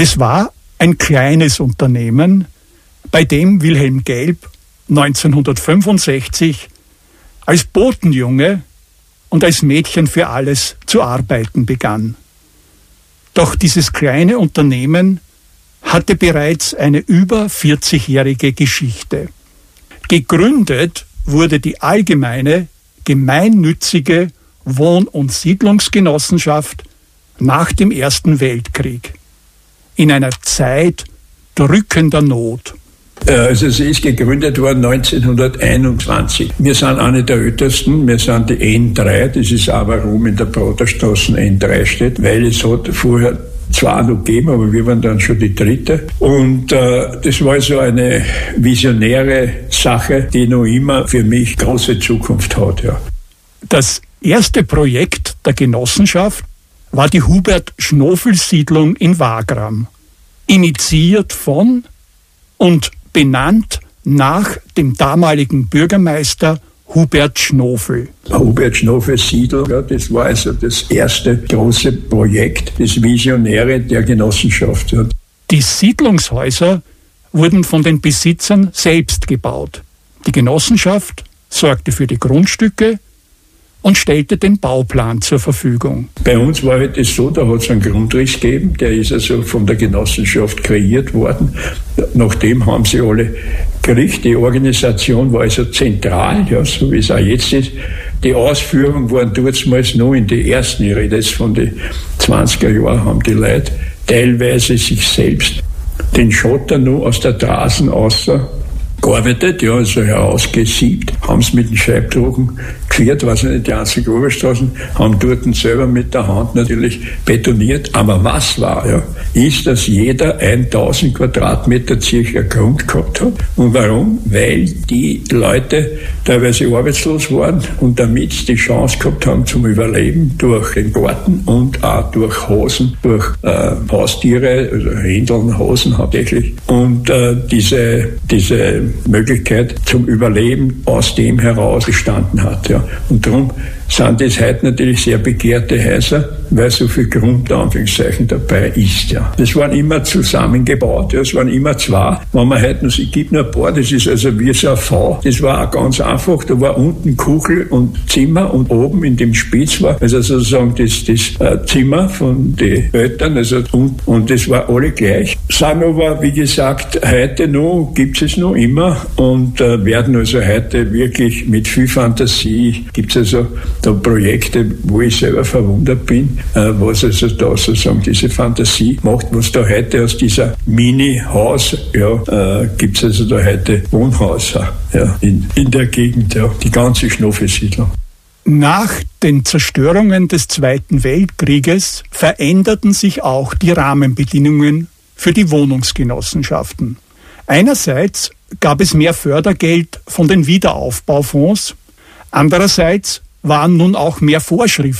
Es war ein kleines Unternehmen, bei dem Wilhelm Gelb 1965 als Botenjunge und als Mädchen für alles zu arbeiten begann. Doch dieses kleine Unternehmen hatte bereits eine über 40-jährige Geschichte. Gegründet wurde die allgemeine, gemeinnützige Wohn- und Siedlungsgenossenschaft nach dem Ersten Weltkrieg. In einer Zeit drückender Not. Also sie ist gegründet worden 1921. Wir sind eine der ältesten, wir sind die N3, das ist auch warum in der Broderstraße N3 steht, weil es hat vorher zwei noch gegeben, aber wir waren dann schon die dritte. Und das war so eine visionäre Sache, die noch immer für mich große Zukunft hat. Ja. Das erste Projekt der Genossenschaft war die Hubert-Schnofel-Siedlung in Wagram, initiiert von und benannt nach dem damaligen Bürgermeister Hubert Schnofel. Hubert Schnofel Siedlung, ja, das war also das erste große Projekt, das Visionäre der Genossenschaft. Ja. Die Siedlungshäuser wurden von den Besitzern selbst gebaut. Die Genossenschaft sorgte für die Grundstücke und stellte den Bauplan zur Verfügung. Bei uns war halt das so, da hat es einen Grundriss gegeben, der ist also von der Genossenschaft kreiert worden. Nachdem haben sie alle gekriegt. Die Organisation war also zentral, ja, so wie es auch jetzt ist. Die Ausführungen waren damals noch in die ersten, ich rede jetzt von den 20er Jahren, haben die Leute teilweise sich selbst den Schotter noch aus der Straßen gearbeitet, ja, also herausgesiebt, haben es mit den Scheibdrucken geführt, weiß nicht, die einzigen Oberstraßen, haben dort selber mit der Hand natürlich betoniert. Aber was war, ja, ist, dass jeder 1000 Quadratmeter circa Grund gehabt hat. Und warum? Weil die Leute teilweise arbeitslos waren und damit sie die Chance gehabt haben zum Überleben durch den Garten und auch durch Hosen, durch Haustiere, also Händeln, Hosen hauptsächlich. Und diese Möglichkeit zum Überleben aus dem heraus gestanden hat. Ja. Und darum sind das heute natürlich sehr begehrte Häuser, weil so viel Grund, Anführungszeichen, dabei ist. Ja. Das waren immer zusammengebaut, ja. Es waren immer zwei. Wenn man heute noch, es gibt noch ein paar, das ist also wie so ein V. Das war auch ganz einfach, da war unten Kuchel und Zimmer und oben in dem Spitz war also sozusagen das Zimmer von den Eltern, also und das war alle gleich. Sind aber, wie gesagt, heute noch, gibt es noch immer und werden also heute wirklich mit viel Fantasie, gibt es also da Projekte, wo ich selber verwundert bin, was also da sozusagen diese Fantasie macht, was da heute aus dieser Mini-Haus, ja, gibt es also da heute Wohnhäuser, ja, in der Gegend, ja, die ganze Schnofel-Siedlung. Nach den Zerstörungen des Zweiten Weltkrieges veränderten sich auch die Rahmenbedingungen für die Wohnungsgenossenschaften. Einerseits gab es mehr Fördergeld von den Wiederaufbaufonds, andererseits waren nun auch mehr Vorschriften